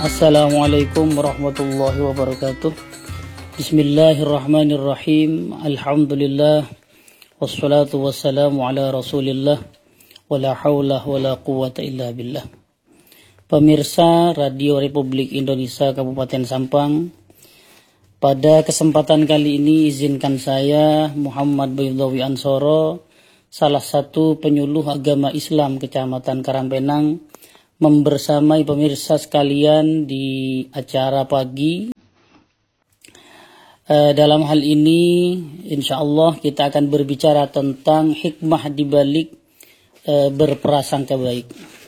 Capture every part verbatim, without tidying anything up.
Assalamualaikum warahmatullahi wabarakatuh. Bismillahirrahmanirrahim. Alhamdulillah. Wassalatu wassalamu ala rasulillah. Wala hawla wala quwata illa billah. Pemirsa Radio Republik Indonesia Kabupaten Sampang, pada kesempatan kali ini izinkan saya Muhammad Baydawi Ansoro, salah satu penyuluh agama Islam Kecamatan Karangpenang, membersamai pemirsa sekalian di acara pagi. E, dalam hal ini insya Allah kita akan berbicara tentang hikmah dibalik e, berprasangka baik.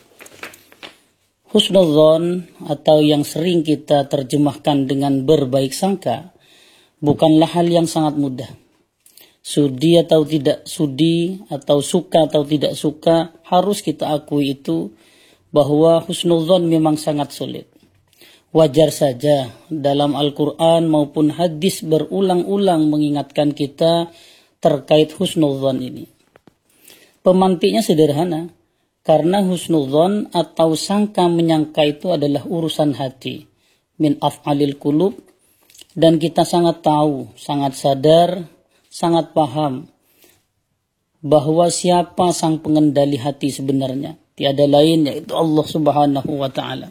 Husnudzon atau yang sering kita terjemahkan dengan berbaik sangka bukanlah hal yang sangat mudah. Sudi atau tidak sudi, atau suka atau tidak suka, harus kita akui itu bahwa husnudzon memang sangat sulit. Wajar saja dalam Al-Quran maupun hadis berulang-ulang mengingatkan kita terkait husnudzon ini. Pemantiknya sederhana, karena husnudzon atau sangka menyangka itu adalah urusan hati, min af'alil qulub, dan kita sangat tahu, sangat sadar, sangat paham bahwa siapa sang pengendali hati sebenarnya. Tiada lain yaitu Allah Subhanahu wa ta'ala.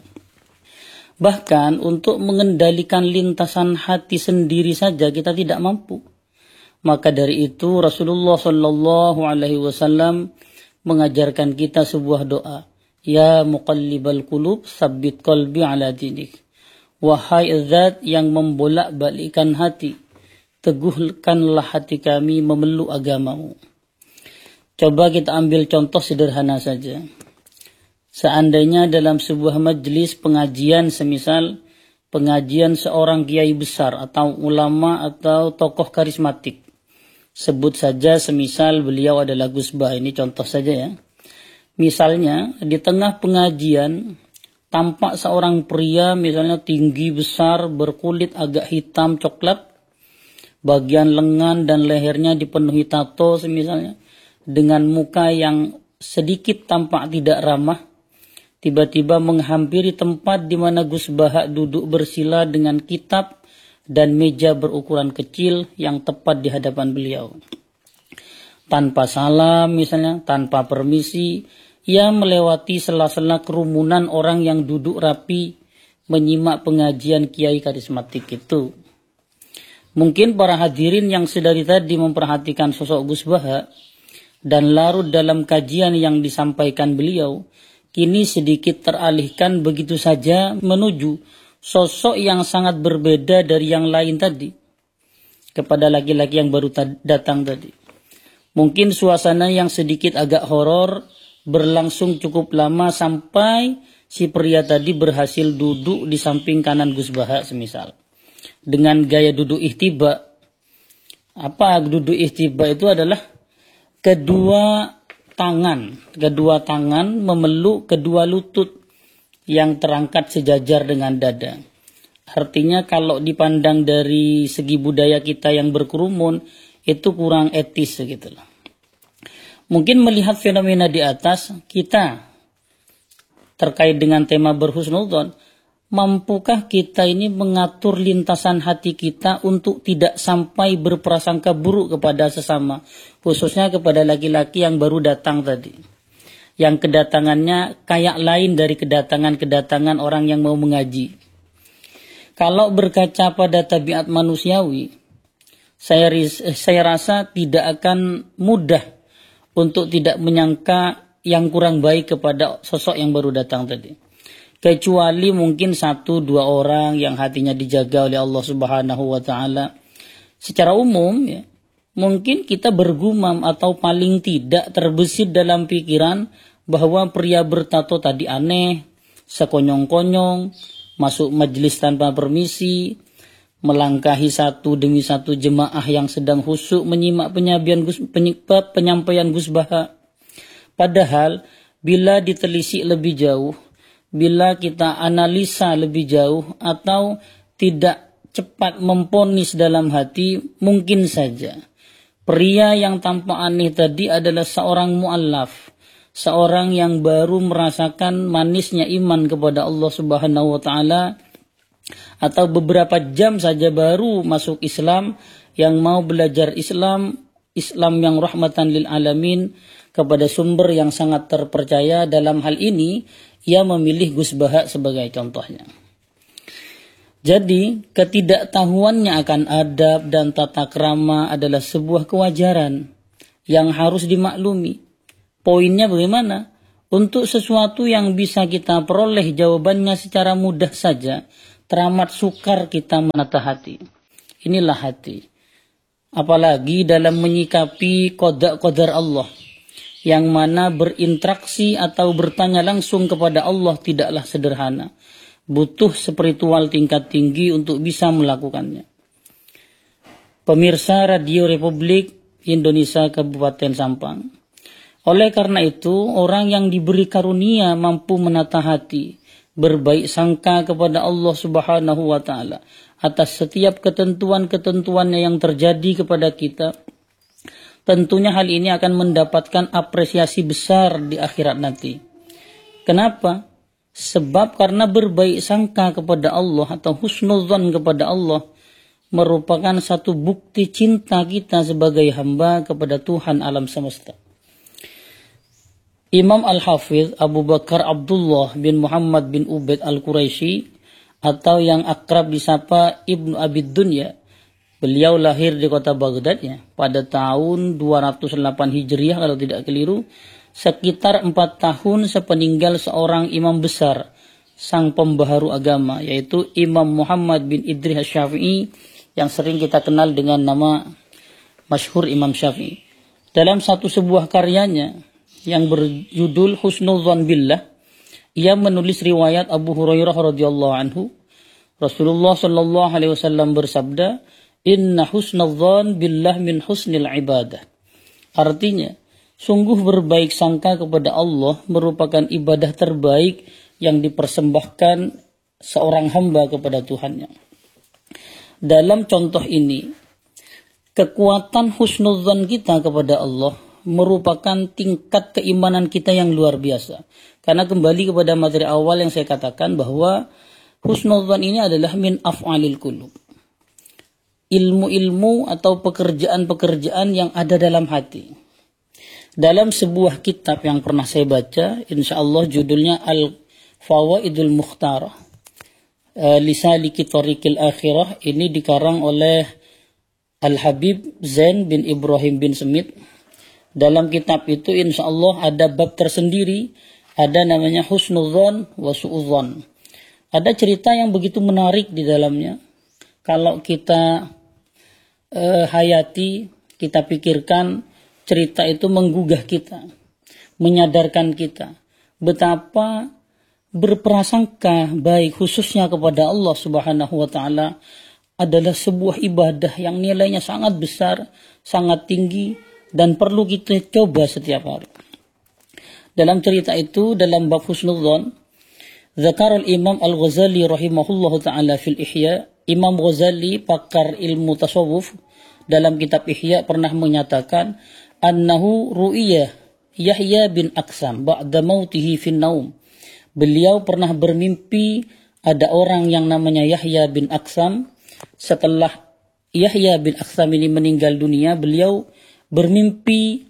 Bahkan untuk mengendalikan lintasan hati sendiri saja kita tidak mampu. Maka dari itu Rasulullah Shallallahu Alaihi Wasallam mengajarkan kita sebuah doa. Ya muqallibal qulub, sabbit qalbi ala dinik. Wahai zat yang membolak-balikkan hati, teguhkanlah hati kami memeluk agamamu. Coba kita ambil contoh sederhana saja. Seandainya dalam sebuah majelis pengajian, semisal pengajian seorang kiai besar atau ulama atau tokoh karismatik, sebut saja semisal beliau adalah Gus Bah, ini contoh saja ya. Misalnya di tengah pengajian tampak seorang pria misalnya tinggi besar berkulit agak hitam coklat, bagian lengan dan lehernya dipenuhi tato semisalnya, dengan muka yang sedikit tampak tidak ramah, tiba-tiba menghampiri tempat di mana Gus Bah duduk bersila dengan kitab dan meja berukuran kecil yang tepat di hadapan beliau. Tanpa salam misalnya, tanpa permisi, ia melewati sela-sela kerumunan orang yang duduk rapi menyimak pengajian kiai karismatik itu. Mungkin para hadirin yang sedari tadi memperhatikan sosok Gus Bah dan larut dalam kajian yang disampaikan beliau, kini sedikit teralihkan begitu saja menuju sosok yang sangat berbeda dari yang lain tadi, kepada laki-laki yang baru datang tadi. Mungkin suasana yang sedikit agak horor berlangsung cukup lama sampai si pria tadi berhasil duduk di samping kanan Gus Bah semisal. Dengan gaya duduk ihtiba. Apa duduk ihtiba itu adalah kedua tangan, kedua tangan memeluk kedua lutut yang terangkat sejajar dengan dada. Artinya kalau dipandang dari segi budaya kita yang berkerumun, itu kurang etis segitulah. Mungkin melihat fenomena di atas, kita terkait dengan tema berhusnudzon, mampukah kita ini mengatur lintasan hati kita untuk tidak sampai berprasangka buruk kepada sesama, khususnya kepada laki-laki yang baru datang tadi, yang kedatangannya kayak lain dari kedatangan-kedatangan orang yang mau mengaji. Kalau berkaca pada tabiat manusiawi, saya, saya rasa tidak akan mudah untuk tidak menyangka yang kurang baik kepada sosok yang baru datang tadi. Kecuali mungkin satu dua orang yang hatinya dijaga oleh Allah Subhanahu wa ta'ala. Secara umum ya, mungkin kita bergumam atau paling tidak terbesit dalam pikiran bahwa pria bertato tadi aneh, sekonyong-konyong, masuk majelis tanpa permisi, melangkahi satu demi satu jemaah yang sedang khusyuk menyimak penyampaian Gus, penyampaian Gus Bah. Padahal bila ditelisik lebih jauh, bila kita analisa lebih jauh atau tidak cepat memponis dalam hati, mungkin saja pria yang tampak aneh tadi adalah seorang mu'allaf, seorang yang baru merasakan manisnya iman kepada Allah Subhanahu wa taala, atau beberapa jam saja baru masuk Islam, yang mau belajar Islam, Islam yang rahmatan lil alamin, kepada sumber yang sangat terpercaya. Dalam hal ini ia memilih Gus Baha sebagai contohnya. Jadi ketidaktahuannya akan adab dan tata krama adalah sebuah kewajaran yang harus dimaklumi. Poinnya bagaimana? Untuk sesuatu yang bisa kita peroleh jawabannya secara mudah saja, teramat sukar kita menata hati. Inilah hati. Apalagi dalam menyikapi qada-qadar Allah, yang mana berinteraksi atau bertanya langsung kepada Allah tidaklah sederhana. Butuh spiritual tingkat tinggi untuk bisa melakukannya. Pemirsa Radio Republik Indonesia Kabupaten Sampang, oleh karena itu orang yang diberi karunia mampu menata hati, berbaik sangka kepada Allah Subhanahu wa taala atas setiap ketentuan-ketentuannya yang terjadi kepada kita, tentunya hal ini akan mendapatkan apresiasi besar di akhirat nanti. Kenapa? Sebab karena berbaik sangka kepada Allah atau husnudzan kepada Allah merupakan satu bukti cinta kita sebagai hamba kepada Tuhan alam semesta. Imam Al-Hafidh Abu Bakar Abdullah bin Muhammad bin Ubaid Al-Quraisy, atau yang akrab disapa Ibnu Abid Dunya, beliau lahir di kota Baghdad ya, pada tahun dua ratus delapan Hijriah kalau tidak keliru, sekitar empat tahun sepeninggal seorang imam besar, sang pembaharu agama, yaitu Imam Muhammad bin Idris Syafi'i, yang sering kita kenal dengan nama masyhur Imam Syafi'i. Dalam satu sebuah karyanya yang berjudul Husnudzan Billah, ia menulis riwayat Abu Hurairah radhiyallahu anhu, Rasulullah sallallahu alaihi wasallam bersabda, "Inna husnadzan billah min husnil ibadah." Artinya, sungguh berbaik sangka kepada Allah merupakan ibadah terbaik yang dipersembahkan seorang hamba kepada Tuhannya. Dalam contoh ini, kekuatan husnudzan kita kepada Allah merupakan tingkat keimanan kita yang luar biasa. Karena kembali kepada materi awal yang saya katakan bahwa husnudzan ini adalah min af'alil qulub. Ilmu-ilmu atau pekerjaan-pekerjaan yang ada dalam hati. Dalam sebuah kitab yang pernah saya baca, insya Allah judulnya Al-Fawaidul Mukhtarah, Lisaliki Tariqil Akhirah, ini dikarang oleh Al-Habib Zain bin Ibrahim bin Smith. Dalam kitab itu insya Allah ada bab tersendiri, ada namanya husnudzan wa su'udzan. Ada cerita yang begitu menarik di dalamnya. Kalau kita eh, hayati, kita pikirkan, cerita itu menggugah kita, menyadarkan kita betapa berprasangka baik khususnya kepada Allah Subhanahu wa taala adalah sebuah ibadah yang nilainya sangat besar, sangat tinggi, dan perlu kita coba setiap hari. Dalam cerita itu, dalam bab husnudzan, Zakar al-Imam Al-Ghazali rahimahullahu ta'ala fil Ihya, Imam Ghazali, pakar ilmu tasawuf, dalam kitab Ihya pernah menyatakan, annahu ru'iyah Yahya bin Aqsam ba'da mautihi fin naum. Beliau pernah bermimpi ada orang yang namanya Yahya bin Aqsam. Setelah Yahya bin Aqsam ini meninggal dunia, beliau bermimpi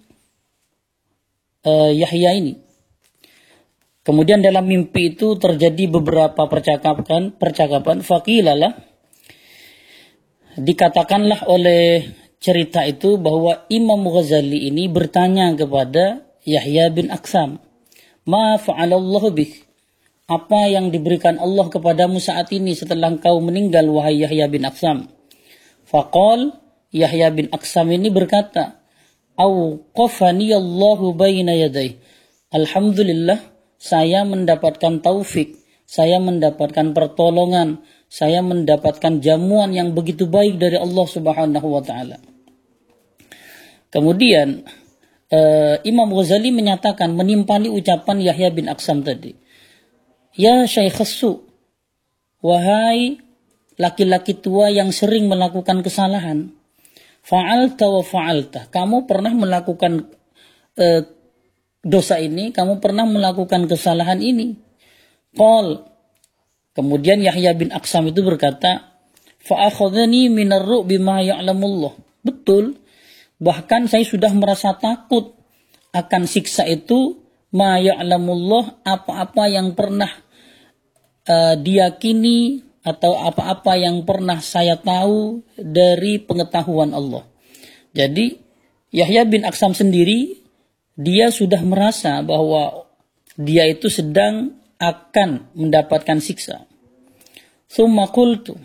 uh, Yahya ini. Kemudian dalam mimpi itu terjadi beberapa percakapan, percakapan faqilalah, dikatakanlah oleh cerita itu bahwa Imam Ghazali ini bertanya kepada Yahya bin Aqsam, "Ma fa'alallahu bik?" Apa yang diberikan Allah kepadamu saat ini setelah engkau meninggal, wahai Yahya bin Aqsam? Faqal, Yahya bin Aqsam ini berkata, "Auqafani Allahu baina yaday." Alhamdulillah, saya mendapatkan taufik, saya mendapatkan pertolongan, saya mendapatkan jamuan yang begitu baik dari Allah Subhanahu wa taala. Kemudian uh, Imam Ghazali menyatakan, menimpali ucapan Yahya bin Aqsam tadi, "Ya Syaikhasu, wahai laki-laki tua yang sering melakukan kesalahan, fa'alta wa fa'alta, kamu pernah melakukan uh, dosa ini, kamu pernah melakukan kesalahan ini. Qal, kemudian Yahya bin Aksam itu berkata, fa akhadhani minar ru'bi ma ya'lamullah. Betul, bahkan saya sudah merasa takut akan siksa itu, ma ya'lamullah, apa-apa yang pernah uh, diyakini atau apa-apa yang pernah saya tahu dari pengetahuan Allah. Jadi Yahya bin Aksam sendiri, dia sudah merasa bahwa dia itu sedang akan mendapatkan siksa. Tsumma qultu,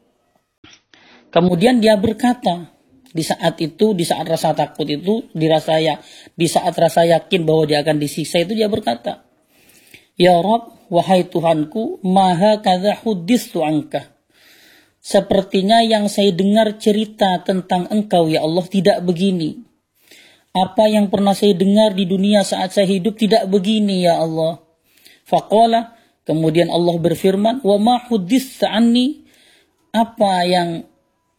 kemudian dia berkata, di saat itu, di saat rasa takut itu, dirasa ya, di saat rasa yakin bahwa dia akan disiksa itu, dia berkata, Ya Rabb, wahai Tuhanku, maha kadza hudistu angka. Sepertinya yang saya dengar cerita tentang engkau ya Allah tidak begini. Apa yang pernah saya dengar di dunia saat saya hidup tidak begini ya Allah. Faqala, kemudian Allah berfirman, wa ma huditsa anni, apa yang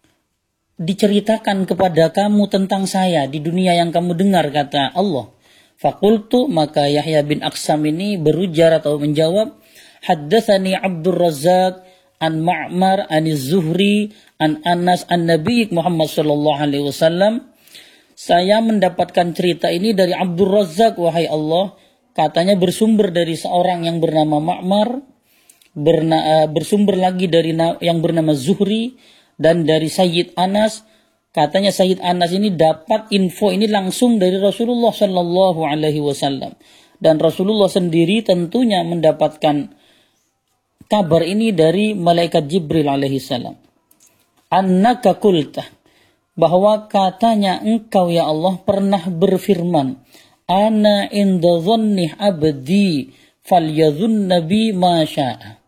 diceritakan kepada kamu tentang saya di dunia yang kamu dengar, kata Allah. Faqultu, maka Yahya bin Aksam ini berujar atau menjawab, haddatsani Abdur Razzaq an Ma'mar an Zuhri an Anas an Nabi Muhammad sallallahu alaihi wasallam. Saya mendapatkan cerita ini dari Abdur Razzaq, wahai Allah, katanya bersumber dari seorang yang bernama Ma'mar, berna, bersumber lagi dari yang bernama Zuhri, dan dari Sayyid Anas. Katanya Sayyid Anas ini dapat info ini langsung dari Rasulullah Sallallahu Alaihi Wasallam, dan Rasulullah sendiri tentunya mendapatkan kabar ini dari malaikat Jibril alaihi salam. Annaka qulta, bahwa katanya engkau ya Allah pernah berfirman, ana inda dhanni abdi falyadhunna bi ma syaa.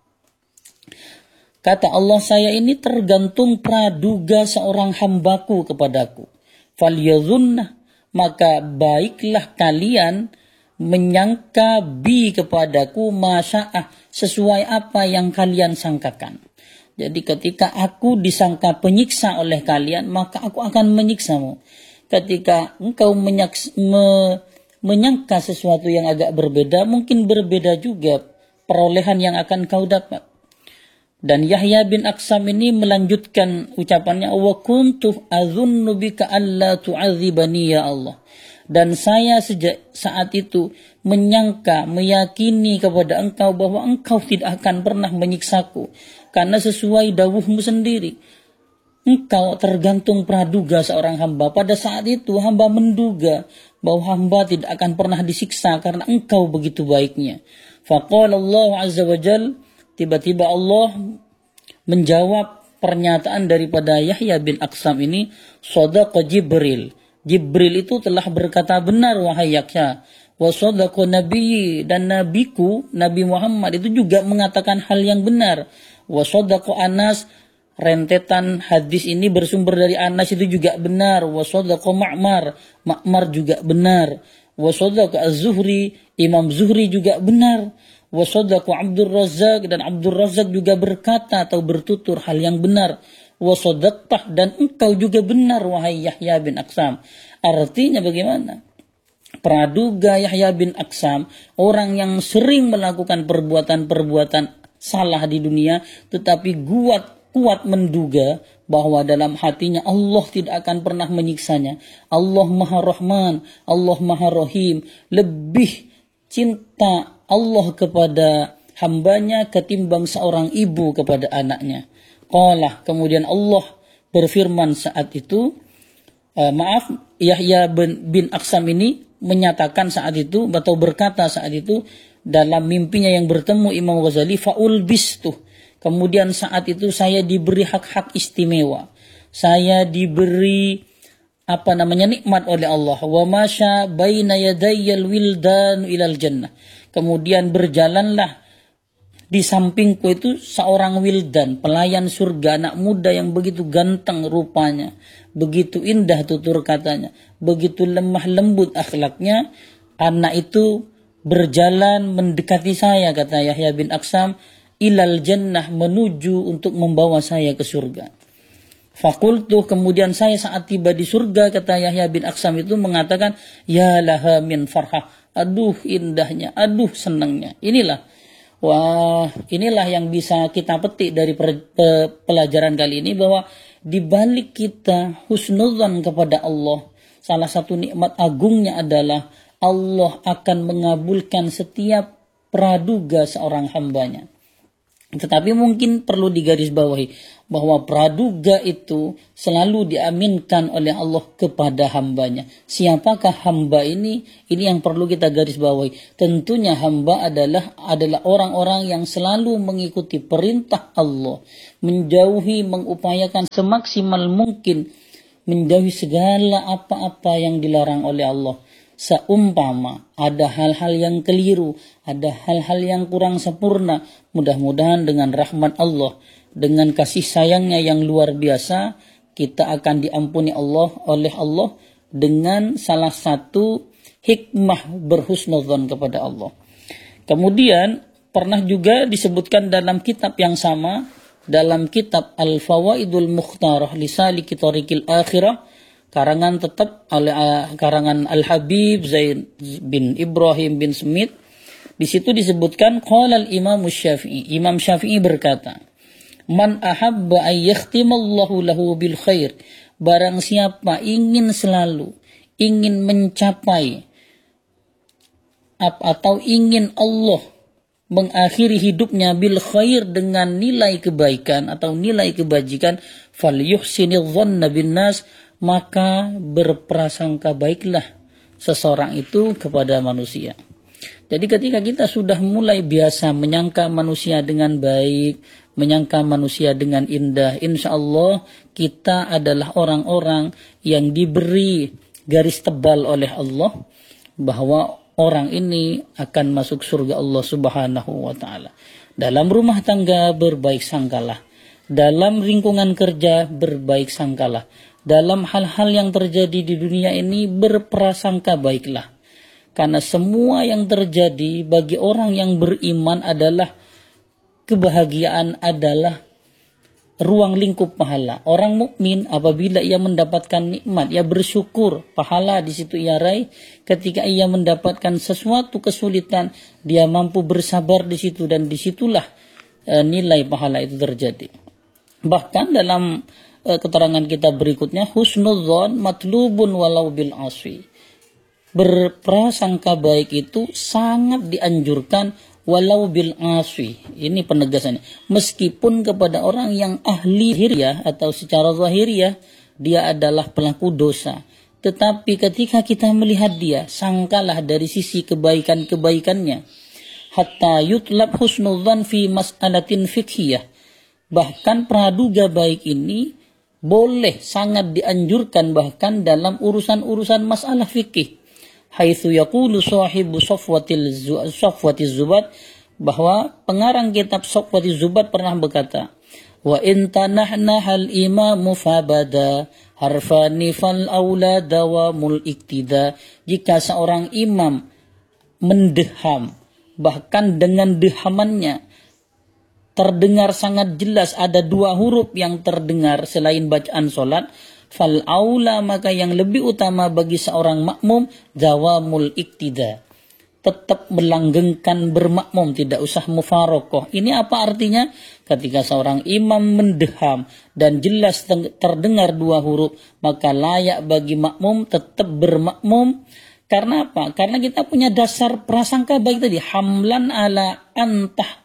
Kata Allah, saya ini tergantung praduga seorang hambaku kepadaku. Falyadhunna, maka baiklah kalian menyangka bi kepadaku ma syaa, sesuai apa yang kalian sangkakan. Jadi ketika aku disangka penyiksa oleh kalian, maka aku akan menyiksamu. Ketika engkau menyaks, me, menyangka sesuatu yang agak berbeda, mungkin berbeda juga perolehan yang akan kau dapat. Dan Yahya bin Aksam ini melanjutkan ucapannya, wa kuntu adzunnu bika alla tu'adzibani ya Allah. Dan saya sejak saat itu menyangka, meyakini kepada engkau bahwa engkau tidak akan pernah menyiksaku. Karena sesuai dawuhmu sendiri, engkau tergantung praduga seorang hamba. Pada saat itu hamba menduga bahwa hamba tidak akan pernah disiksa karena engkau begitu baiknya. Faqala Allah azza wa jal, tiba-tiba Allah menjawab pernyataan daripada Yahya bin Aksam ini, sadaqa Jibril. Jibril itu telah berkata benar wahai Yahya. Wa sadaqa Nabi, dan nabiku Nabi Muhammad itu juga mengatakan hal yang benar. Wa sadaqa Anas, rentetan hadis ini bersumber dari Anas itu juga benar. Wa sadaqa Ma'mar, Ma'mar juga benar. Wa sadaqa Az-Zuhri, Imam Zuhri juga benar. Wa sadaqa Abdur Razzaq, dan Abdur Razzaq juga berkata atau bertutur hal yang benar. Wa sadaqtah, dan engkau juga benar wahai Yahya bin Aksam. Artinya bagaimana? Praduga Yahya bin Aksam, orang yang sering melakukan perbuatan-perbuatan salah di dunia, tetapi kuat kuat menduga bahwa dalam hatinya Allah tidak akan pernah menyiksanya. Allah Maha Rahman, Allah Maha Rahim, lebih cinta Allah kepada hambanya ketimbang seorang ibu kepada anaknya. Qala, kemudian Allah berfirman saat itu, uh, maaf, Yahya bin, bin Aksam ini menyatakan saat itu atau berkata saat itu dalam mimpinya yang bertemu Imam Ghazali, faul bistu. Kemudian saat itu saya diberi hak-hak istimewa. Saya diberi apa namanya nikmat oleh Allah. Wa masya baina yadayyal wildan ilal jannah. Kemudian berjalanlah di sampingku itu seorang wildan, pelayan surga, anak muda yang begitu ganteng rupanya, begitu indah tutur katanya, begitu lemah lembut akhlaknya. Anak itu berjalan mendekati saya, kata Yahya bin Aksam, ilal jannah, menuju untuk membawa saya ke surga. Fakultu, kemudian saya saat tiba di surga, kata Yahya bin Aksam itu mengatakan, ya laha min farhah, aduh indahnya, aduh senangnya. Inilah, wah inilah yang bisa kita petik dari per, pe, pelajaran kali ini, bahwa di balik kita husnudzan kepada Allah, salah satu nikmat agungnya adalah Allah akan mengabulkan setiap praduga seorang hambanya. Tetapi mungkin perlu digarisbawahi bahwa praduga itu selalu diaminkan oleh Allah kepada hambanya. Siapakah hamba ini? Ini yang perlu kita garisbawahi. Tentunya hamba adalah adalah orang-orang yang selalu mengikuti perintah Allah, menjauhi, mengupayakan semaksimal mungkin menjauhi segala apa-apa yang dilarang oleh Allah. Seumpama ada hal-hal yang keliru, ada hal-hal yang kurang sempurna, mudah-mudahan dengan rahmat Allah, dengan kasih sayangnya yang luar biasa, kita akan diampuni Allah oleh Allah dengan salah satu hikmah berhusnudzon kepada Allah. Kemudian pernah juga disebutkan dalam kitab yang sama, dalam kitab Al-Fawaidul Mukhtarah li Saliki Thariqil Akhirah, karangan tetap uh, karangan Al-Habib Zain bin Ibrahim bin Smith. Di situ disebutkan qala al-Imam Syafi'i, Imam Syafi'i berkata, man ahabba ay yakhtimallahu lahu bil khair, barang siapa ingin selalu ingin mencapai atau ingin Allah mengakhiri hidupnya bil khair dengan nilai kebaikan atau nilai kebajikan, falyuhsinidh dhanna bin nas, maka berprasangka baiklah seseorang itu kepada manusia. Jadi ketika kita sudah mulai biasa menyangka manusia dengan baik, menyangka manusia dengan indah, insya Allah kita adalah orang-orang yang diberi garis tebal oleh Allah bahwa orang ini akan masuk surga Allah Subhanahu wa taala. Dalam rumah tangga berbaik sangkalah, dalam lingkungan kerja berbaik sangkalah, dalam hal-hal yang terjadi di dunia ini berprasangka baiklah. Karena semua yang terjadi bagi orang yang beriman adalah kebahagiaan, adalah ruang lingkup pahala. Orang mukmin apabila ia mendapatkan nikmat, ia bersyukur, pahala di situ ia raih. Ketika ia mendapatkan sesuatu kesulitan, dia mampu bersabar di situ, dan disitulah e, nilai pahala itu terjadi. Bahkan dalam keterangan kita berikutnya, husnudzon matlubun walau bil aswi, berprasangka baik itu sangat dianjurkan walau bil aswi. Ini penegasannya, meskipun kepada orang yang ahli zahiriyah atau secara zahiriyah dia adalah pelaku dosa, tetapi ketika kita melihat dia, sangkalah dari sisi kebaikan-kebaikannya. Hatta yutlab husnudzon fi mas'alatin fiqhiyah, bahkan praduga baik ini boleh sangat dianjurkan bahkan dalam urusan-urusan masalah fikih. Haitsu yaqulu sahibu Safwatil Safwatiz Zubat, bahwa pengarang kitab Safwatiz Zubat pernah berkata, wa in tanahna hal imamu fabada harfani fal aulada wa mul iktida. Jika seorang imam mendeham, bahkan dengan dehamannya terdengar sangat jelas ada dua huruf yang terdengar selain bacaan solat, fal aula, maka yang lebih utama bagi seorang makmum dawamul iktida, tetap melanggengkan bermakmum, tidak usah mufarokoh. Ini apa artinya? Ketika seorang imam mendeham dan jelas terdengar dua huruf, maka layak bagi makmum tetap bermakmum. Karena apa? Karena kita punya dasar prasangka baik tadi, hamlan ala antah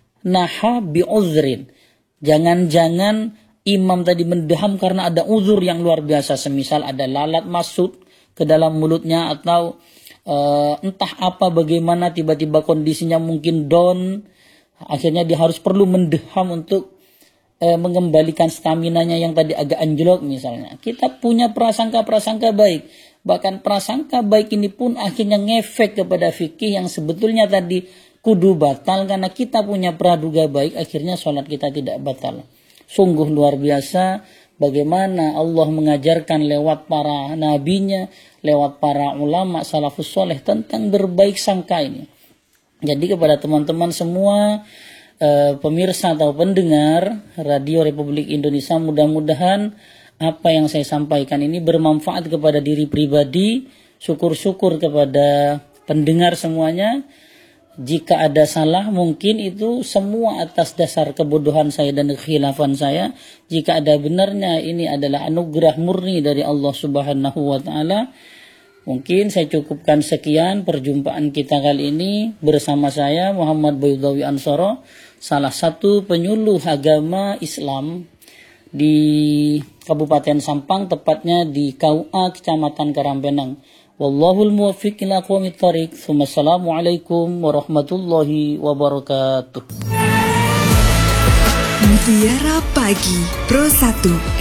naha bi'uzrin. Jangan-jangan imam tadi mendeham karena ada uzur yang luar biasa, semisal ada lalat masuk ke dalam mulutnya, atau uh, entah apa bagaimana tiba-tiba kondisinya mungkin down, akhirnya dia harus perlu mendeham untuk uh, mengembalikan staminanya yang tadi agak anjlok misalnya. Kita punya prasangka-prasangka baik, bahkan prasangka baik ini pun akhirnya ngefek kepada fikih yang sebetulnya tadi kudu batal. Karena kita punya praduga baik, akhirnya sholat kita tidak batal. Sungguh luar biasa bagaimana Allah mengajarkan lewat para nabinya, lewat para ulama salafus soleh tentang berbaik sangka ini. Jadi kepada teman-teman semua eh, pemirsa atau pendengar Radio Republik Indonesia, mudah-mudahan apa yang saya sampaikan ini bermanfaat kepada diri pribadi. Syukur-syukur kepada pendengar semuanya, jika ada salah mungkin itu semua atas dasar kebodohan saya dan kekhilafan saya. Jika ada benarnya, ini adalah anugerah murni dari Allah Subhanahu wa taala. Mungkin saya cukupkan sekian perjumpaan kita kali ini bersama saya Muhammad Baydawi Ansoro, salah satu penyuluh agama Islam di Kabupaten Sampang, tepatnya di K U A Kecamatan Karangpenang. Wallahul muwaffiq ila aqwamit thoriq. Wassalamualaikum warahmatullahi wabarakatuh. Mutiara Pagi Pro satu